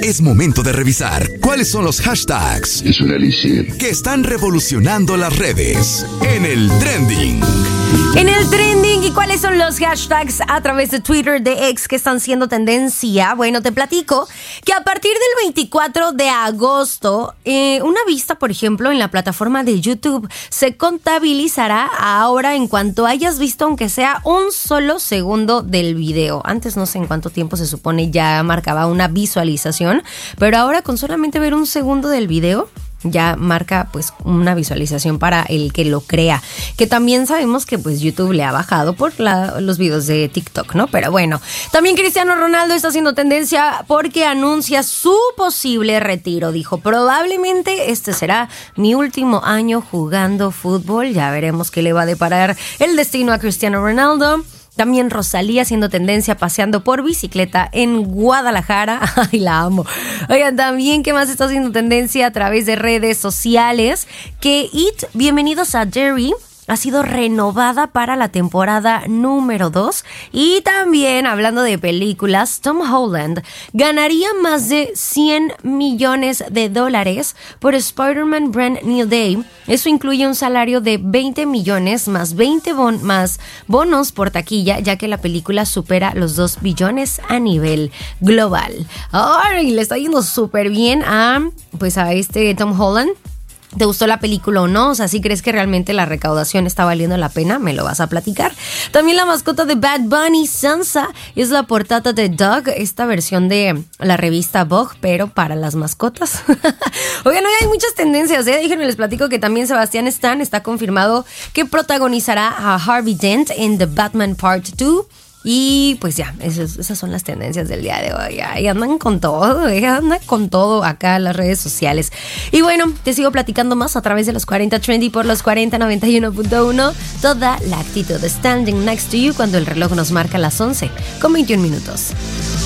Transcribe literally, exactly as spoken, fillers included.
Es momento de revisar cuáles son los hashtags Es un elixir que están revolucionando las redes en el trending. En el trending, ¿y cuáles son los hashtags a través de Twitter, de X, que están siendo tendencia? Bueno, te platico que a partir del veinticuatro de agosto, eh, una vista, por ejemplo, en la plataforma de YouTube se contabilizará ahora en cuanto hayas visto, aunque sea un solo segundo del video. Antes no sé en cuánto tiempo se supone ya marcaba una visualización, pero ahora con solamente ver un segundo del video ya marca pues una visualización para el que lo crea, que también sabemos que pues YouTube le ha bajado por la, los videos de TikTok, ¿no? Pero bueno, también Cristiano Ronaldo está haciendo tendencia porque anuncia su posible retiro. Dijo, probablemente este será mi último año jugando fútbol, ya veremos qué le va a deparar el destino a Cristiano Ronaldo. También Rosalía haciendo tendencia paseando por bicicleta en Guadalajara. Ay, la amo. Oigan, también, ¿qué más está haciendo tendencia a través de redes sociales? Que It, Bienvenidos a Derry, ha sido renovada para la temporada número dos. Y también, hablando de películas, Tom Holland ganaría más de cien millones de dólares por Spider-Man Brand New Day. Eso incluye un salario de veinte millones más veinte bon- más bonos por taquilla, ya que la película supera los dos billones a nivel global. Ay, le está yendo súper bien a, pues a este Tom Holland. ¿Te gustó la película o no? O sea, si crees que realmente la recaudación está valiendo la pena, me lo vas a platicar. También la mascota de Bad Bunny, Sansa, es la portada de Dog, esta versión de la revista Vogue, pero para las mascotas. Oigan, hoy hay muchas tendencias, ¿eh? Déjenme les platico que también Sebastián Stan está confirmado que protagonizará a Harvey Dent en The Batman Part dos. Y pues ya, esas, esas son las tendencias del día de hoy. Y andan con todo, eh, andan con todo acá en las redes sociales. Y bueno, te sigo platicando más a través de los cuarenta Trendy por los cuarenta noventa y uno punto uno. Toda la actitud de Standing Next to You cuando el reloj nos marca las once con veintiún minutos.